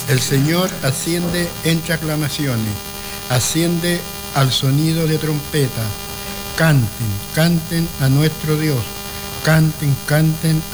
El Señor asciende entre aclamaciones, asciende al sonido de trompeta. Canten, canten a nuestro Dios, canten, canten